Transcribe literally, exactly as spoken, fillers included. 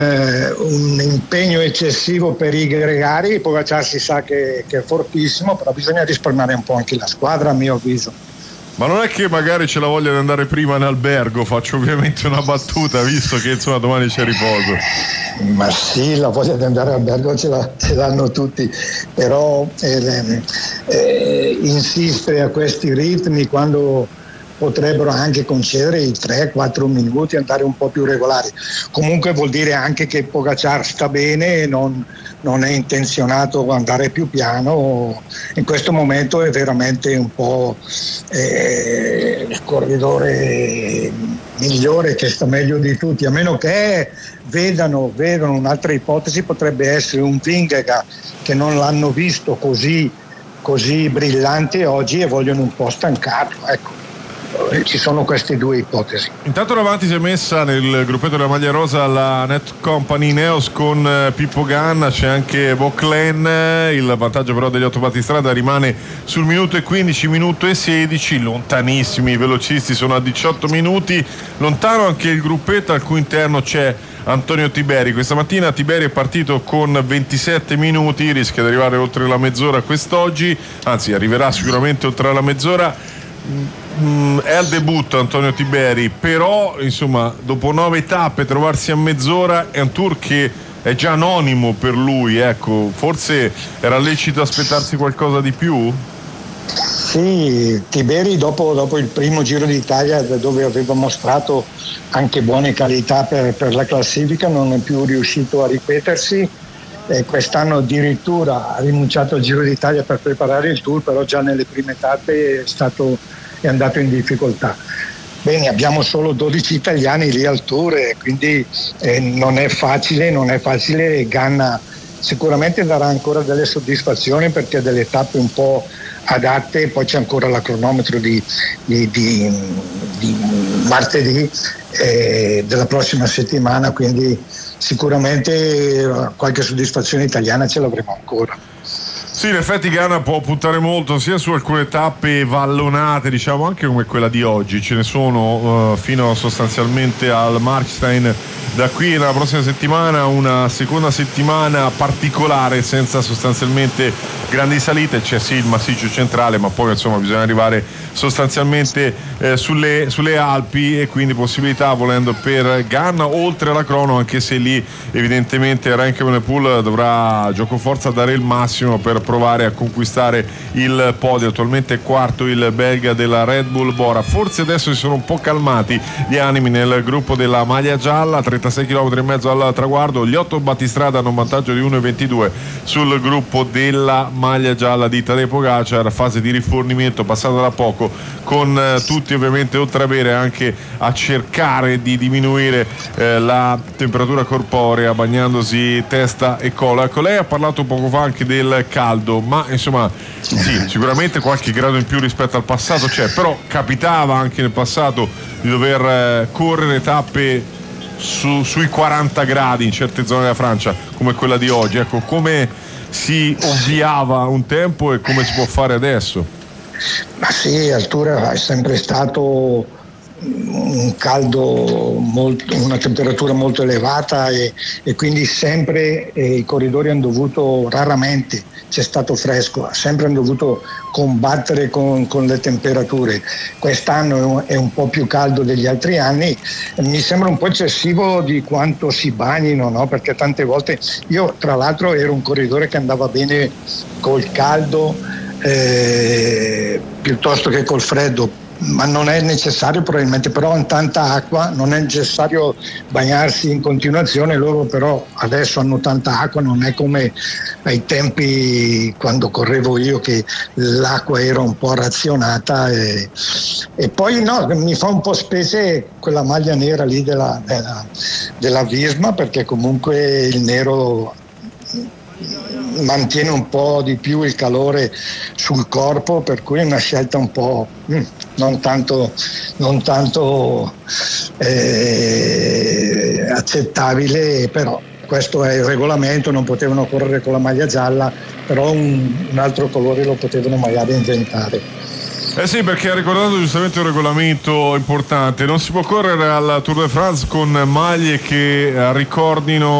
eh, un impegno eccessivo per i gregari. Pogacar si sa che, che è fortissimo, però bisogna risparmiare un po' anche la squadra, a mio avviso. Ma non è che magari c'è la voglia di andare prima in albergo? Faccio ovviamente una battuta, visto che insomma domani c'è riposo. Ma sì, la voglia di andare albergo ce, la, ce l'hanno tutti, però eh, eh, insistere a questi ritmi quando potrebbero anche concedere i tre quattro minuti, andare un po' più regolari. Comunque vuol dire anche che Pogacar sta bene e non, non è intenzionato ad andare più piano. In questo momento è veramente un po' eh, il corridore migliore, che sta meglio di tutti, a meno che vedano, vedano un'altra ipotesi potrebbe essere un Vingegaard, che non l'hanno visto così, così brillante oggi e vogliono un po' stancarlo, ecco. Ci sono queste due ipotesi. Intanto davanti si è messa nel gruppetto della maglia rosa la Net Company Ineos con Pippo Ganna, c'è anche Vauclain, il vantaggio però degli otto battistrada rimane sul minuto e quindici, minuto e sedici, lontanissimi i velocisti, sono a diciotto minuti, lontano anche il gruppetto al cui interno c'è Antonio Tiberi. Questa mattina Tiberi è partito con ventisette minuti, rischia di arrivare oltre la mezz'ora quest'oggi, anzi arriverà sicuramente oltre la mezz'ora. Mm, è al debutto Antonio Tiberi, però insomma dopo nove tappe trovarsi a mezz'ora è un tour che è già anonimo per lui, ecco, forse era lecito aspettarsi qualcosa di più? Sì, Tiberi dopo, dopo il primo Giro d'Italia, dove aveva mostrato anche buone qualità per, per la classifica, non è più riuscito a ripetersi. E quest'anno addirittura ha rinunciato al Giro d'Italia per preparare il Tour, però già nelle prime tappe è, stato, è andato in difficoltà. Bene, abbiamo solo dodici italiani lì al Tour e quindi eh, non è facile, non è facile. Ganna sicuramente darà ancora delle soddisfazioni perché ha delle tappe un po' adatte, poi c'è ancora la cronometro di, di, di, di martedì eh, della prossima settimana, quindi sicuramente qualche soddisfazione italiana ce l'avremo ancora. Sì, in effetti Ganna può puntare molto sia su alcune tappe vallonate, diciamo, anche come quella di oggi, ce ne sono uh, fino sostanzialmente al Markstein. Da qui alla prossima settimana una seconda settimana particolare senza sostanzialmente grandi salite, c'è sì il massiccio centrale, ma poi insomma bisogna arrivare sostanzialmente eh, sulle, sulle Alpi, e quindi possibilità volendo per Ganna oltre alla crono, anche se lì evidentemente Renke Evenepoel dovrà gioco forza dare il massimo per provare a conquistare il podio. Attualmente è quarto il belga della Red Bull Bora. Forse adesso si sono un po' calmati gli animi nel gruppo della maglia gialla, trentasei chilometri e mezzo al traguardo, gli otto battistrada hanno un vantaggio di uno e ventidue sul gruppo della maglia gialla di Tadej Pogacar, fase di rifornimento passata da poco, con eh, tutti ovviamente oltre a bere anche a cercare di diminuire eh, la temperatura corporea bagnandosi testa e collo. Ecco, lei ha parlato poco fa anche del caldo, ma insomma sì, sicuramente qualche grado in più rispetto al passato c'è, però capitava anche nel passato di dover eh, correre tappe su, sui quaranta gradi in certe zone della Francia come quella di oggi. Ecco, come si ovviava un tempo e come si può fare adesso? Ma sì, al Tour è sempre stato un caldo molto, una temperatura molto elevata e, e quindi sempre eh, i corridori hanno dovuto, raramente c'è stato fresco, sempre hanno dovuto combattere con, con le temperature. Quest'anno è un po' più caldo degli altri anni, mi sembra un po' eccessivo di quanto si bagnino, no? Perché tante volte, io tra l'altro ero un corridore che andava bene col caldo eh, piuttosto che col freddo, ma non è necessario probabilmente, però in tanta acqua non è necessario bagnarsi in continuazione. Loro però adesso hanno tanta acqua, non è come ai tempi quando correvo io che l'acqua era un po' razionata e, e poi no, mi fa un po' specie quella maglia nera lì della, della, della Visma, perché comunque il nero mantiene un po' di più il calore sul corpo, per cui è una scelta un po' mm, non tanto, non tanto eh, accettabile, però questo è il regolamento, non potevano correre con la maglia gialla, però un, un altro colore lo potevano magari inventare. Eh sì, perché ha ricordato giustamente un regolamento importante, non si può correre al Tour de France con maglie che ricordino